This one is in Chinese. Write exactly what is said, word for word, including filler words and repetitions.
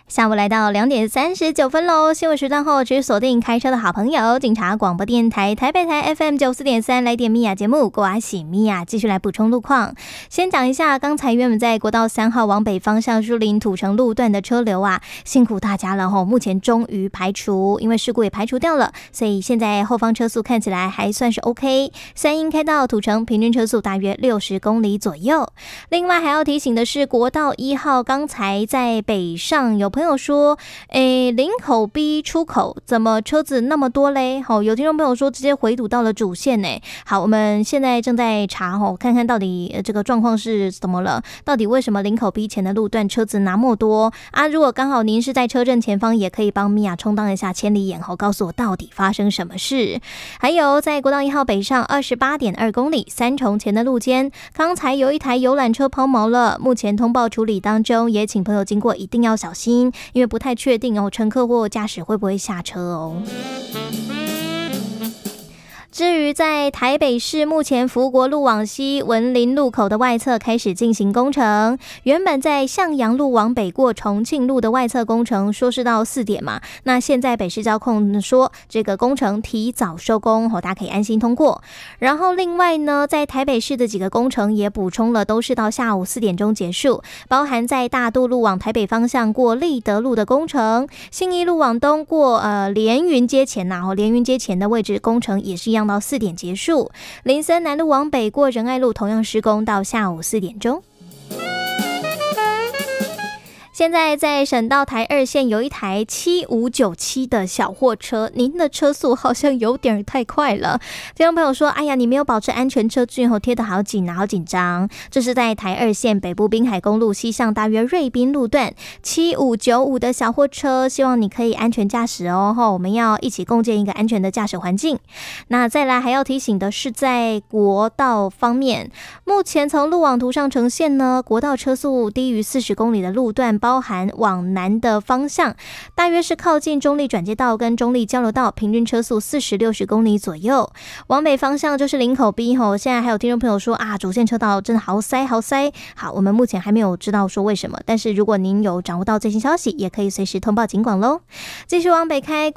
下午来到两点三十九分喽，新闻时段后，持续锁定开车的好朋友，警察广播电台台北台 F M 九四点三，来点米娅节目，瓜喜米娅继续来补充路况。先讲一下，刚才原本在国道三号往北方向树林土城路段的车流啊，辛苦大家了吼，目前终于排除，因为事故也排除掉了，所以现在后方车速看起来还算是 OK。三鶯开到土城，平均车速大约六十公里左右。另外还要提醒的是，国道一号刚才在北上有朋友说，诶，林口 B 出口怎么车子那么多嘞？好，有听众朋友说直接回堵到了主线呢。好，我们现在正在查吼，看看到底这个状况是怎么了？到底为什么林口 B 前的路段车子那么多啊？如果刚好您是在车阵前方，也可以帮米娅充当一下千里眼吼，告诉我到底发生什么事。还有在国道一号北上二十八点二公里三重前的路肩，刚才有一台游览车抛锚了，目前通报处理当中，也请朋友经过一定要小心，因为不太确定哦，乘客或驾驶会不会下车哦。至于在台北市，目前福国路往西文林路口的外侧开始进行工程，原本在向阳路往北过重庆路的外侧工程说是到四点嘛，那现在北市交控说这个工程提早收工，大家可以安心通过。然后另外呢，在台北市的几个工程也补充了，都是到下午四点钟结束，包含在大渡路往台北方向过立德路的工程，信义路往东过呃连云街前呐、啊，连云街前的位置工程也是一样到四点结束，林森南路往北过仁爱路同样施工到下午四点钟。现在在省道台二线有一台七五九七的小货车，您的车速好像有点太快了。听众朋友说，哎呀，你没有保持安全车距后贴得好紧啊，好紧张。这是在台二线北部滨海公路西向大约瑞滨路段七五九五的小货车，希望你可以安全驾驶哦。我们要一起共建一个安全的驾驶环境。那再来还要提醒的是，在国道方面，目前从路网图上呈现呢，国道车速低于四十公里的路段，包含往南的方向，大约是靠近中立转接道跟中立交流道，平均车速四十六十公里左右。往北方向就是林口 B 吼，现在还有听众朋友说啊，主线车道真的好塞好塞。好，我们目前还没有知道说为什么，但是如果您有掌握到最新消息，也可以随时通报警广咯。继续往北开，